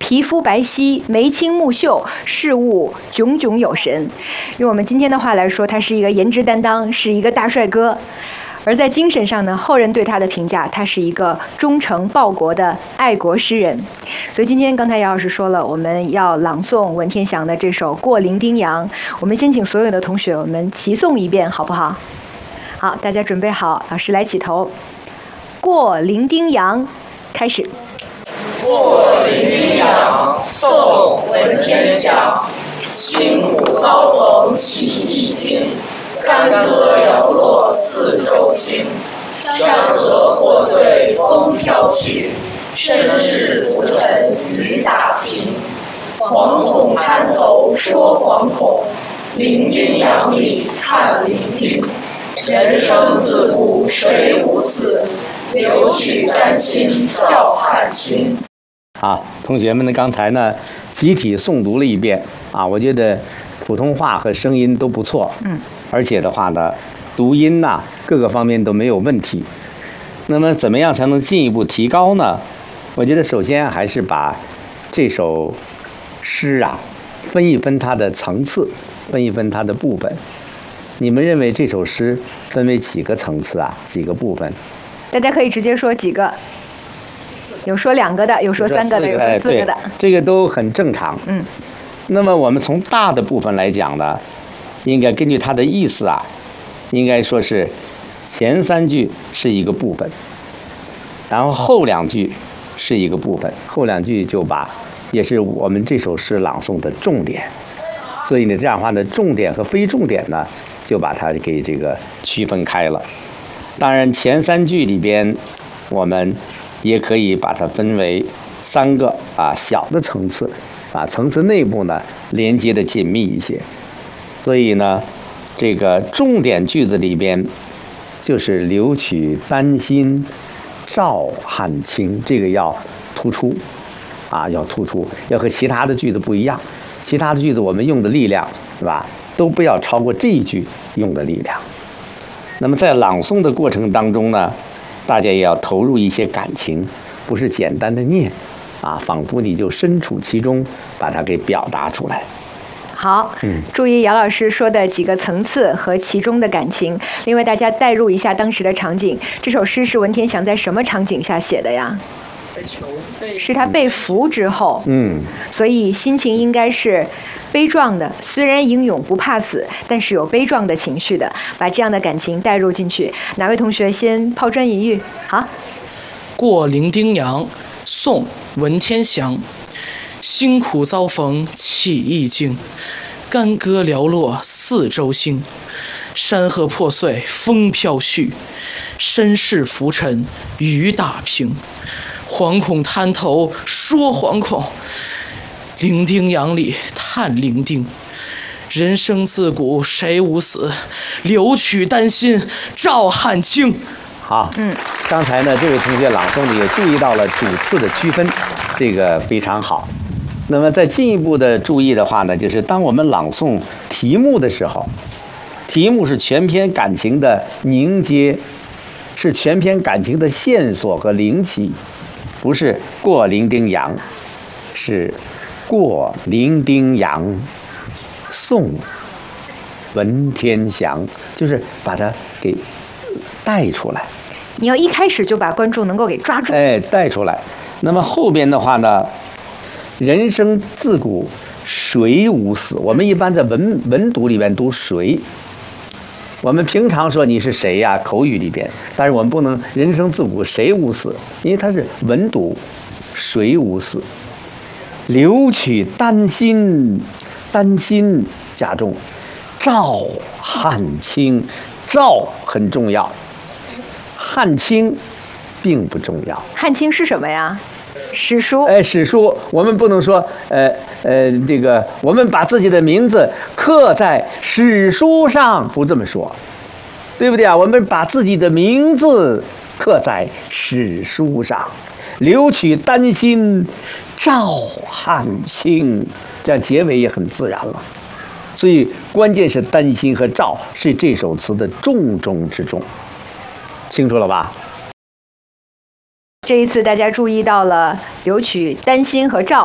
皮肤白皙，眉清目秀，事物炯炯有神。用我们今天的话来说，他是一个颜值担当，是一个大帅哥。而在精神上呢，后人对他的评价，他是一个忠诚报国的爱国诗人。所以今天刚才姚老师说了，我们要朗诵文天祥的这首《过零丁洋》，我们先请所有的同学我们齐诵一遍，好不好？好，大家准备好，老师来起头。过零丁洋，开始。 过零丁洋，宋·文天祥。辛苦遭逢起义经，干戈寥落四周星。山河破碎风飘去，身世浮沉雨打萍。惶恐滩头说惶恐，零丁洋里看零丁。人生自古谁无死，留取丹心照汗青。 好，同学们呢，刚才呢集体诵读了一遍啊，我觉得普通话和声音都不错，而且的话呢，读音呐各个方面都没有问题。那么怎么样才能进一步提高呢？我觉得首先还是把这首诗啊分一分它的层次，分一分它的部分。你们认为这首诗分为几个层次啊？几个部分？ 大家可以直接说几个。有说2个的，有说3个的，有说4个的， 这个都很正常。那么我们从大的部分来讲呢，应该根据它的意思啊，应该说是前3句是一个部分，然后后2句是一个部分，后2句也是我们这首诗朗诵的重点。所以呢，这样的话呢，重点和非重点呢，就把它给这个区分开了。当然，前3句里边，我们也可以把它分为3个小的层次层次内部呢连接的紧密一些。所以呢，这个重点句子里边就是留取丹心照汗青，这个要突出要突出，要和其他的句子不一样。其他的句子我们用的力量是吧，都不要超过这一句用的力量。那么在朗诵的过程当中呢，大家也要投入一些感情，不是简单的念仿佛你就身处其中，把它给表达出来。 好，注意姚老师说的几个层次和其中的感情。另外，大家代入一下当时的场景。这首诗是文天祥在什么场景下写的呀？是他被俘之后，所以心情应该是悲壮的。虽然英勇不怕死，但是有悲壮的情绪的，把这样的感情带入进去。哪位同学先抛砖引玉？好， 过零丁洋，宋·文天祥。辛苦遭逢起义经，干戈寥落四周星。山河破碎风飘絮，身世浮沉雨打萍。惶恐滩头说惶恐，零丁洋里叹零丁。人生自古谁无死，留取丹心照汗青。 好，刚才呢，这位同学朗诵的也注意到了主次的区分，这个非常好。那么再进一步的注意的话呢，就是当我们朗诵题目的时候，题目是全篇感情的凝结，是全篇感情的线索和灵起，不是过零丁洋，是过零丁洋，宋文天祥，就是把它给带出来。 你要一开始就把观众能够给抓住， 带出来。那么后边的话呢，人生自古谁无死？我们一般在文读里边读谁，我们平常说你是谁呀，口语里边，但是我们不能人生自古谁无死，因为它是文读，谁无死？留取丹心，丹心加重，照汗青，照很重要，汗青并不重要。 汗青是什么呀？史书。 史书，我们不能说这个我们把自己的名字刻在史书上，不这么说，对不对啊？我们把自己的名字刻在史书上，留取丹心照汗青，这样结尾也很自然了。所以关键是丹心和照是这首词的重中之重，清楚了吧？ 这一次大家注意到了留取丹心和照。